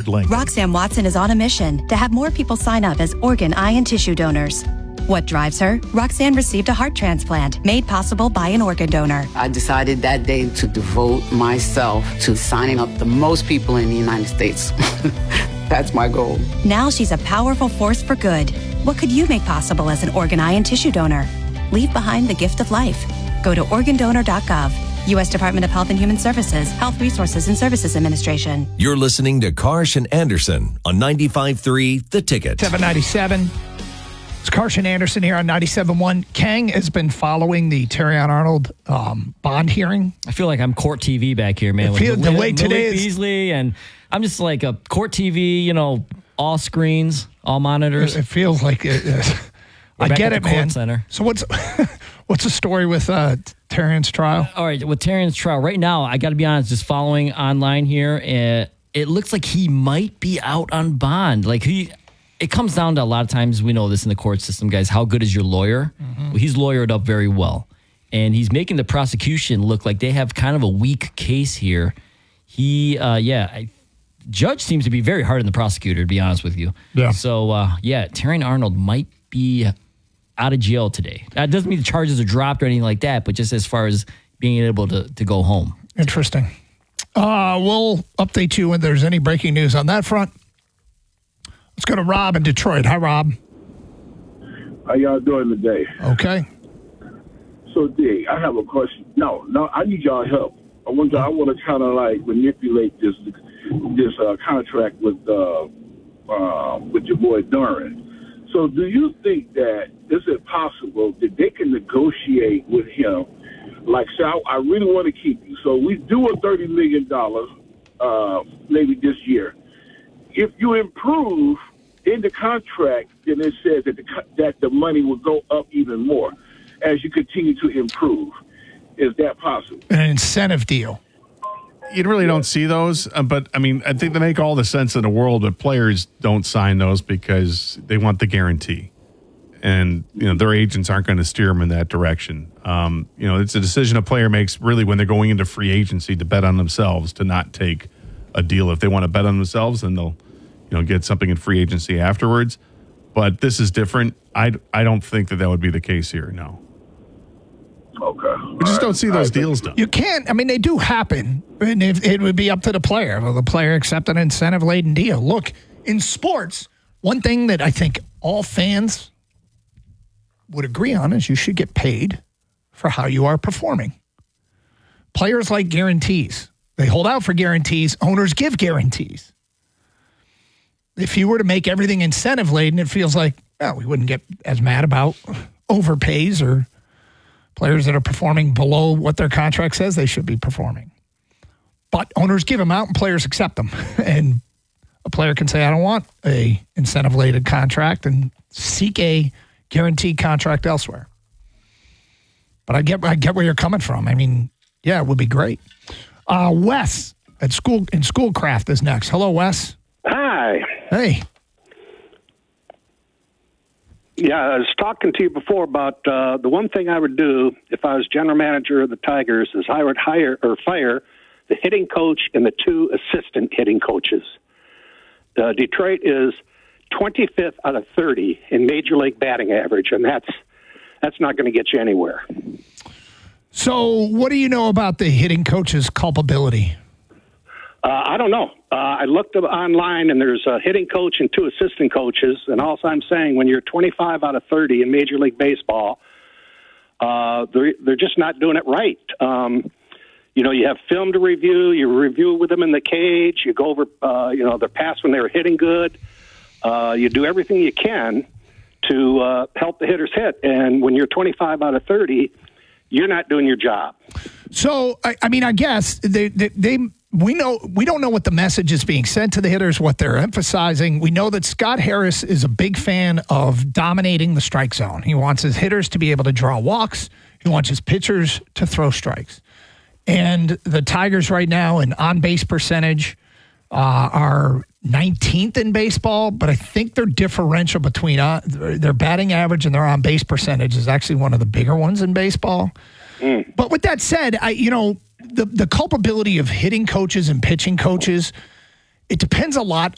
Ford Lincoln. Roxanne Watson is on a mission to have more people sign up as organ, eye, and tissue donors. What drives her? Roxanne received a heart transplant made possible by an organ donor. I decided that day to devote myself to signing up the most people in the United States. That's my goal. Now she's a powerful force for good. What could you make possible as an organ, eye, and tissue donor? Leave behind the gift of life. Go to organdonor.gov. U.S. Department of Health and Human Services, Health Resources and Services Administration. You're listening to Karsh and Anderson on 95.3 The Ticket. 797. It's Karsh and Anderson here on 97.1. Kang has been following the Terrion Arnold bond hearing. I feel like I'm court TV back here, man. The way today is Beasley, and I'm just like a court TV, all screens, all monitors. It feels like it. I get it, man. Center. So what's the story with Terrion's trial? All right, with Terrion's trial, right now, I got to be honest, just following online here, it looks like he might be out on bond. It comes down to a lot of times, we know this in the court system, guys, how good is your lawyer? Mm-hmm. Well, he's lawyered up very well. And he's making the prosecution look like they have kind of a weak case here. Judge seems to be very hard on the prosecutor, to be honest with you. Yeah. So, Terrion Arnold might be out of jail today. That doesn't mean the charges are dropped or anything like that, but just as far as being able to go home. Interesting. We'll update you when there's any breaking news on that front. Let's go to Rob in Detroit. Hi, Rob. How y'all doing today? Okay. So, D, I have a question. No, I need y'all help. I want to kind of manipulate this contract with your boy Duran. So, do you think that is it possible that they can negotiate with him? Like, say, I really want to keep you. So, we do a $30 million maybe this year. If you improve in the contract, then it says that the money will go up even more as you continue to improve. Is that possible? An incentive deal. You really don't see those, but I mean, I think they make all the sense in the world, but players don't sign those because they want the guarantee. And, their agents aren't going to steer them in that direction. It's a decision a player makes really when they're going into free agency to bet on themselves, to not take a deal. If they want to bet on themselves, then they'll get something in free agency afterwards. But this is different. I don't think that would be the case here, no. Okay. We just don't see those deals done. You can't. I mean, they do happen. And it would be up to the player. Will the player accept an incentive-laden deal? Look, in sports, one thing that I think all fans would agree on is you should get paid for how you are performing. Players like guarantees. They hold out for guarantees. Owners give guarantees. If you were to make everything incentive-laden, it feels like, we wouldn't get as mad about overpays or players that are performing below what their contract says they should be performing. But owners give them out and players accept them. And a player can say, I don't want a incentive-laden contract and seek a guaranteed contract elsewhere. But I get where you're coming from. I mean, yeah, it would be great. Wes in Schoolcraft is next. Hello, Wes. Hi. Hey. Yeah, I was talking to you before about the one thing I would do if I was general manager of the Tigers is I would hire or fire the hitting coach and the two assistant hitting coaches. Detroit is 25th out of 30 in Major League batting average, and that's not going to get you anywhere. So what do you know about the hitting coach's culpability? I don't know. I looked up online, and there's a hitting coach and two assistant coaches, and all I'm saying, when you're 25 out of 30 in Major League Baseball, they're just not doing it right. You have film to review. You review with them in the cage. You go over, their pass when they were hitting good. You do everything you can to help the hitters hit. And when you're 25 out of 30, you're not doing your job. So, I guess we don't know what the message is being sent to the hitters, what they're emphasizing. We know that Scott Harris is a big fan of dominating the strike zone. He wants his hitters to be able to draw walks. He wants his pitchers to throw strikes. And the Tigers right now in on-base percentage are 19th in baseball, but I think their differential between their batting average and their on-base percentage is actually one of the bigger ones in baseball. But with that said, the culpability of hitting coaches and pitching coaches, it depends a lot